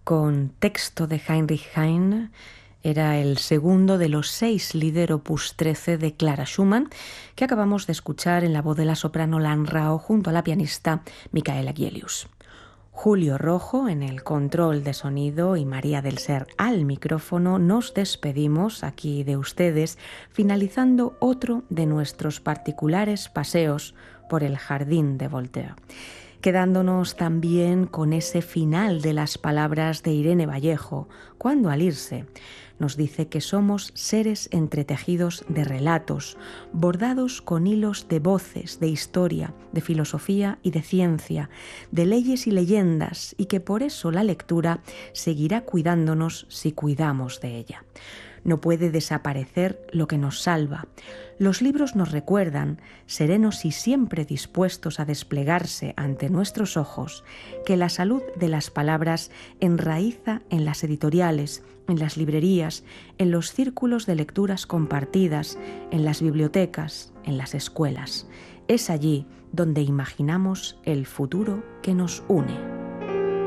con texto de Heinrich Heine. Era el segundo de los 6 Lieder opus 13 de Clara Schumann, que acabamos de escuchar en la voz de la soprano Lan Rao junto a la pianista Micaela Gielius. Julio Rojo en el control de sonido y María del Ser al micrófono. Nos despedimos aquí de ustedes, finalizando otro de nuestros particulares paseos por el jardín de Voltaire, quedándonos también con ese final de las palabras de Irene Vallejo, cuando al irse nos dice que somos seres entretejidos de relatos, bordados con hilos de voces, de historia, de filosofía y de ciencia, de leyes y leyendas, y que por eso la lectura seguirá cuidándonos si cuidamos de ella. No puede desaparecer lo que nos salva. Los libros nos recuerdan, serenos y siempre dispuestos a desplegarse ante nuestros ojos, que la salud de las palabras enraiza en las editoriales, en las librerías, en los círculos de lecturas compartidas, en las bibliotecas, en las escuelas. Es allí donde imaginamos el futuro que nos une.